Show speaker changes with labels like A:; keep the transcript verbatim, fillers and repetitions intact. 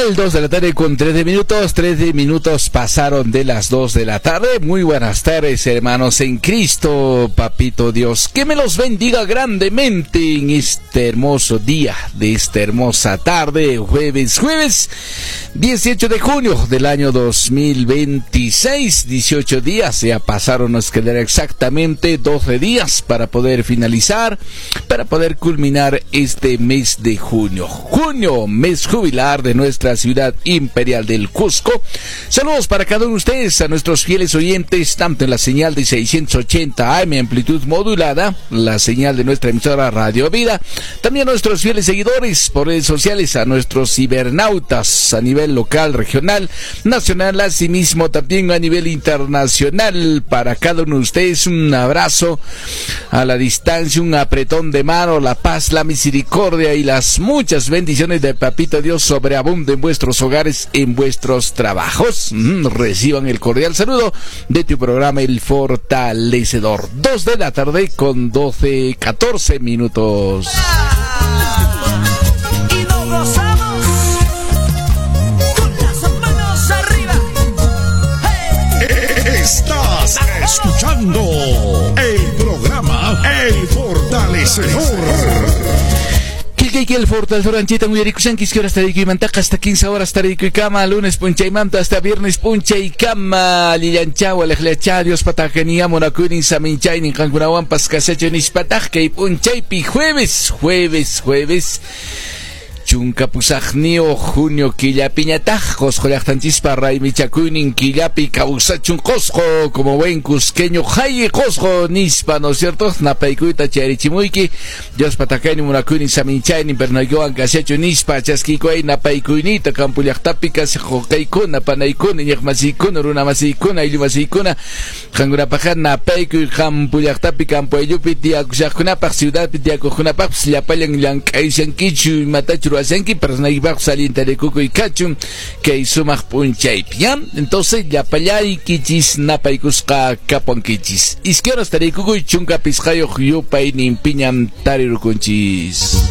A: tal? dos de la tarde con trece minutos, trece minutos pasaron de las dos de la tarde. Muy buenas tardes, hermanos en Cristo, papito Dios, que me los bendiga grandemente en este hermoso día, de esta hermosa tarde, jueves, jueves dieciocho de junio del año dos mil veintiséis, dieciocho días, ya pasaron, nos quedará exactamente doce días para poder finalizar, para poder culminar este mes de junio. Junio, mes jubilar de nuestra ciudad imperial del Cusco. Saludos para cada uno de ustedes, a nuestros fieles oyentes, tanto en la señal de seiscientos ochenta A M amplitud modulada, la señal de nuestra emisora Radio Vida, también a nuestros fieles seguidores por redes sociales, a nuestros cibernautas a nivel local, regional, nacional, asimismo también a nivel internacional. Para cada uno de ustedes un abrazo a la distancia, un apretón de mano, la paz, la misericordia y las muchas bendiciones de Papito Dios sobreabunden en vuestros hogares, en vuestros trabajos. Mm, reciban el cordial saludo de tu programa El Fortalecedor. dos de la tarde con doce, catorce minutos.
B: Y nos gozamos con las manos arriba. Hey.
C: Estás escuchando el programa El Fortalecedor.
A: Que el Fortalecedor Anchita muy rico, que hora estaré aquí mantaca hasta quince horas estaré aquí cama, lunes puncha y manta hasta viernes puncha y cama, lillanchao, alejlecha, Dios patajenia, monacurin, saminchay, ni cancunawan, pascasecho, ni patajca y puncha y pi, jueves, jueves, jueves. Chunka pusajnio junio quillapiñataj cosjollajtanchispa raimichakuinin quillapi causachun cosjo como buen cusqueño jaye cosjo nispa, ¿no es cierto? Napaikuita charichimuiki Dios patacani munakuinin saminchaini pernayoan casecho nispa chasquikoy napaikuinita campullajtapi casejocaicuna panaicuna ñejmasicuna runamasicuna illumasicuna jangurapajan napaiku campullajtapi campuayupi tiacushajkunapaj ciudadpi tiacujunapaj llapayan llank'ayshankichu matachuru asenki personaibaq saliente cuco y cachum que sumaq punchaypi, ¿ya? Entonces ya pallay kichis napaykusqa kapan kichis izquierda estaré cuco y chunka pisqayo yupay nimpiñam tarirukunchis.